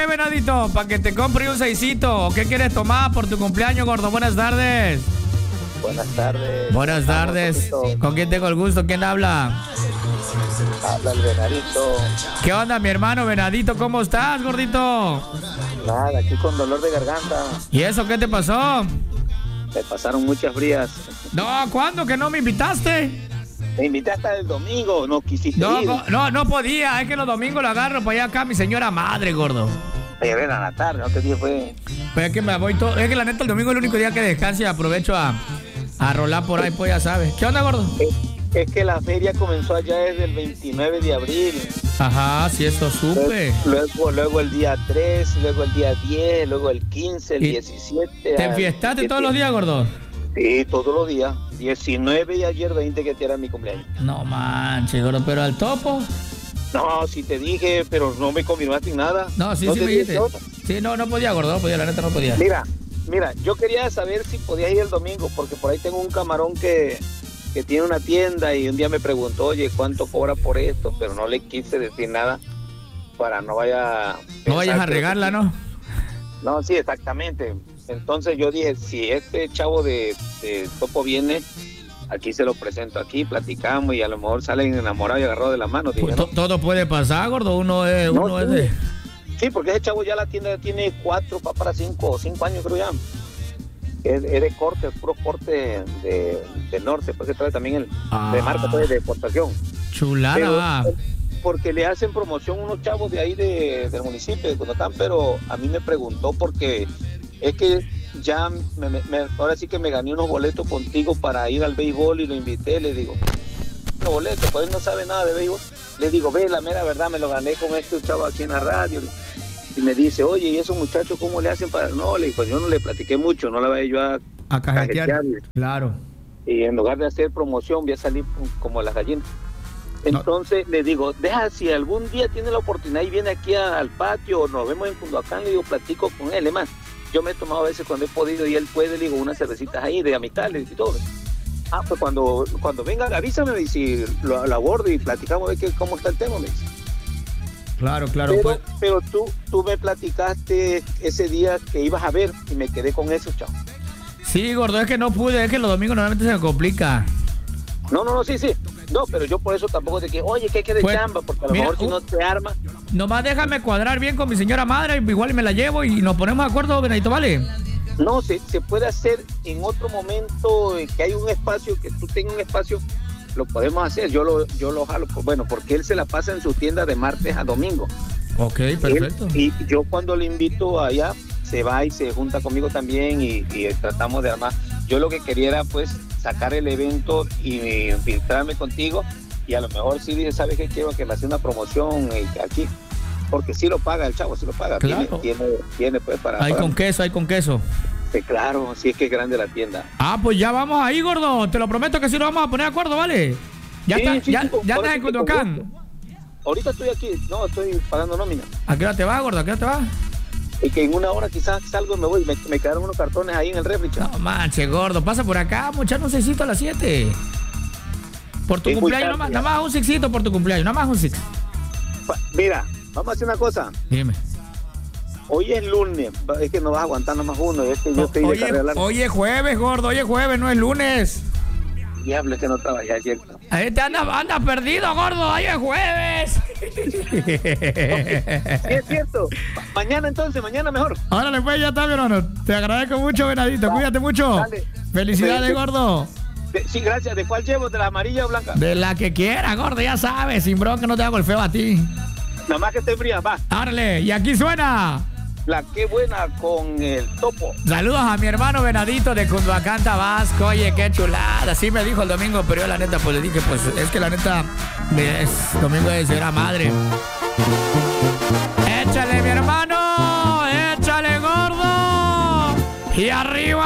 venadito? Para que te compre un seisito. ¿Qué quieres tomar por tu cumpleaños, gordo? Buenas tardes. Buenas tardes. Buenas tardes. ¿Con quién tengo el gusto? ¿Quién habla? Habla el Venadito. ¿Qué onda, mi hermano Venadito? ¿Cómo estás, gordito? Nada, aquí con dolor de garganta. ¿Y eso qué te pasó? Me pasaron muchas frías. No, ¿cuándo? ¿Que no me invitaste? Me invitaste el domingo, no quisiste ir. No podía. Es que los domingos lo agarro para allá acá mi señora madre, gordo. Ayer en la tarde, ¿no? ¿Qué día fue? Pues es que me voy todo. Es que la neta el domingo es el único día que descanso y aprovecho a rolar por ahí, pues ya sabes. ¿Qué onda, gordo? Es que la feria comenzó allá desde el 29 de abril. Ajá, sí, eso supe. Luego el día 3, luego el día 10, luego el 15, el 17. ¿Te enfiestaste todos los días, gordo? Sí, todos los días. 19 y ayer 20 que era mi cumpleaños. No manches, gordo, pero al topo. No, sí te dije, pero no me confirmaste nada. No, sí, ¿No sí te me dije dijiste. Sí, no podía, gordo, no podía, la neta no podía. Mira, yo quería saber si podías ir el domingo, porque por ahí tengo un camarón que tiene una tienda y un día me preguntó, oye, ¿cuánto cobra por esto? Pero no le quise decir nada para no vayas a regarla, ¿no? No, sí, exactamente. Entonces yo dije, si este chavo de Topo viene, aquí se lo presento, aquí platicamos y a lo mejor salen enamorados y agarrados de la mano. Dije, ¿no? Todo puede pasar, gordo, uno es de... Sí, porque ese chavo ya la tienda tiene 4 para 5 años, creo ya. Es de corte, puro corte del norte, pues se trae también de marca pues, de exportación. Chulada, va. Porque le hacen promoción unos chavos de ahí del municipio de Cunotán, pero a mí me preguntó porque es que ya ahora sí que me gané unos boletos contigo para ir al béisbol y lo invité, le digo, unos boletos, pues él no sabe nada de béisbol. Le digo, ve, la mera verdad, me lo gané con este chavo aquí en la radio. Y me dice, oye, ¿y esos muchachos cómo le hacen para...? No, le digo, pues yo no le platiqué mucho, no la voy yo a cajetear. Claro. Y en lugar de hacer promoción, voy a salir como las gallinas. Entonces le digo, deja, si algún día tiene la oportunidad y viene aquí al patio, o nos vemos en Cunduacán, le digo, platico con él. Además, yo me he tomado a veces cuando he podido y él puede, le digo, unas cervecitas ahí de amistades y todo. Ah, pues cuando venga, avísame y si lo abordo y platicamos de cómo está el tema, me dice. Claro. Pero tú me platicaste ese día que ibas a ver y me quedé con eso, chao. Sí, gordo, es que no pude, es que los domingos normalmente se me complica. No, sí. No, pero yo por eso tampoco te dije, oye, ¿qué quieres de chamba? Porque a lo mejor si no te arma. Nomás déjame cuadrar bien con mi señora madre, igual me la llevo y nos ponemos de acuerdo, Benadito, ¿vale? No, se puede hacer en otro momento, que hay un espacio, que tú tengas un espacio, lo podemos hacer, yo lo jalo, bueno, porque él se la pasa en su tienda de martes a domingo. Ok, perfecto. Y yo cuando le invito allá, se va y se junta conmigo también y tratamos de armar. Yo lo que quería era pues sacar el evento y infiltrarme contigo y a lo mejor sí dice, ¿sabes qué? Quiero que me haga una promoción aquí, porque sí lo paga el chavo, sí lo paga. Claro. Tiene pues para... Hay con queso. Sí, claro, sí es que es grande la tienda. Ah, pues ya vamos ahí, gordo. Te lo prometo que sí lo vamos a poner de acuerdo, ¿vale? Ya estás en Cunduacán. Ahorita estoy aquí, estoy pagando nómina. ¿A qué hora te vas, gordo? ¿A qué hora te vas? Y que en una hora quizás salgo y me voy. Me quedaron unos cartones ahí en el refri. No manches, gordo. Pasa por acá, muchacho, un sexito a las 7. Por tu cumpleaños, nada más un sexito por tu cumpleaños. Nada más un six. Mira, vamos a hacer una cosa. Dime. Hoy es lunes. Es que no vas a aguantar nada más uno. Es que yo estoy de carrera larga. Hoy es jueves, gordo. Hoy es jueves, no es lunes. Diablo, es que no trabajé ayer. Ahí te andas perdido, gordo. Hoy es jueves. Sí, es cierto. Mañana entonces, mañana mejor. Órale, pues ya está, mi hermano. Te agradezco mucho, Venadito. Cuídate mucho. Dale. Felicidades, gordo. Sí, gracias. ¿De cuál llevo? ¿De la amarilla o blanca? De la que quiera, gordo, ya sabes. Sin bronca no te hago el feo a ti. Nada más que esté fría, va. Árale, y aquí suena la que buena con el Topo. Saludos a mi hermano Venadito de Cunduacán, Tabasco. Oye, qué chulada. Así me dijo el domingo, pero yo la neta, pues le dije, pues es que la neta es domingo de señora madre. Échale, mi hermano. Échale, gordo. Y arriba.